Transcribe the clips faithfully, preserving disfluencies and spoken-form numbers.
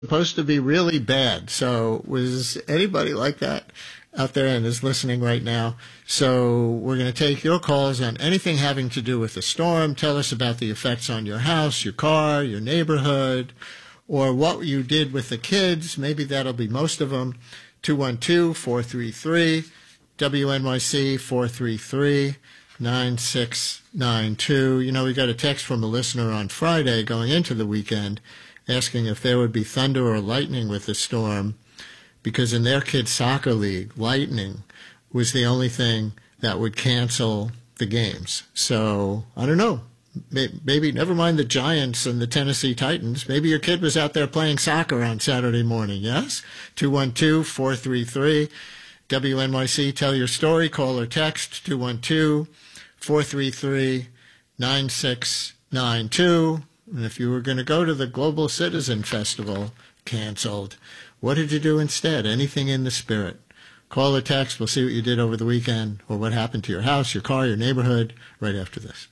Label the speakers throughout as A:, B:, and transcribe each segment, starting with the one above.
A: supposed to be really bad. So was anybody like that out there and is listening right now? So we're going to take your calls on anything having to do with the storm. Tell us about the effects on your house, your car, your neighborhood, or what you did with the kids. Maybe that'll be most of them. two one two, four three three, W N Y C, four three three, nine six nine two. You know, we got a text from a listener on Friday going into the weekend asking if there would be thunder or lightning with the storm, because in their kids' soccer league, lightning was the only thing that would cancel the games. So, I don't know. Maybe, never mind the Giants and the Tennessee Titans. Maybe your kid was out there playing soccer on Saturday morning, yes? two one two, four three three, W N Y C. Tell your story. Call or text two one two, four three three, nine six nine two. And if you were going to go to the Global Citizen Festival, canceled, what did you do instead? Anything in the spirit. Call or text. We'll see what you did over the weekend or what happened to your house, your car, your neighborhood right after this.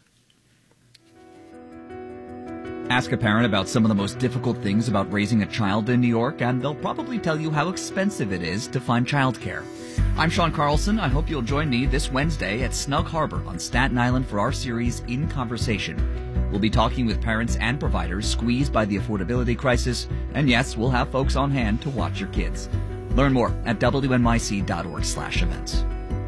B: Ask a parent about some of the most difficult things about raising a child in New York, and they'll probably tell you how expensive it is to find childcare. I'm Sean Carlson. I hope you'll join me this Wednesday at Snug Harbor on Staten Island for our series In Conversation. We'll be talking with parents and providers squeezed by the affordability crisis, and yes, we'll have folks on hand to watch your kids. Learn more at W N Y C dot org slash events.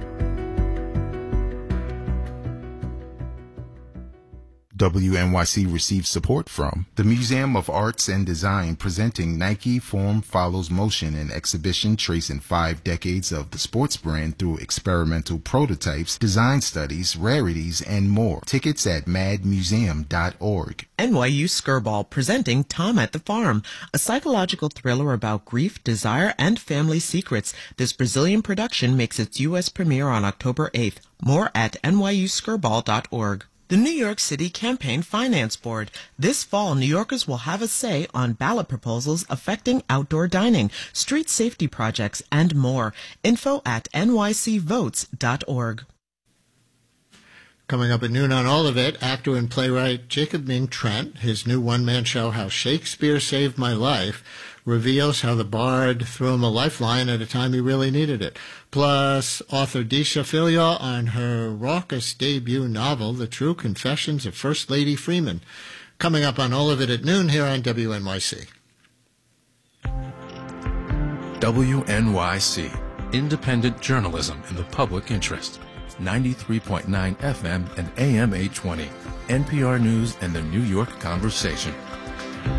C: W N Y C receives support from the Museum of Arts and Design, presenting Nike Form Follows Motion, an exhibition tracing five decades of the sports brand through experimental prototypes, design studies, rarities, and more. Tickets at mad museum dot org.
D: N Y U Skirball presenting Tom at the Farm, a psychological thriller about grief, desire, and family secrets. This Brazilian production makes its U S premiere on October eighth. More at N Y U skirball dot org. The New York City Campaign Finance Board. This fall, New Yorkers will have a say on ballot proposals affecting outdoor dining, street safety projects, and more. Info at N Y C votes dot org.
A: Coming up at noon on all of it, actor and playwright Jacob Ming Trent, his new one-man show, How Shakespeare Saved My Life, reveals how the bard threw him a lifeline at a time he really needed it. Plus, author Disha Filia on her raucous debut novel, The True Confessions of First Lady Freeman. Coming up on all of it at noon here on W N Y C.
E: W N Y C, independent journalism in the public interest. ninety-three point nine F M and A M eight twenty. N P R News and the New York Conversation.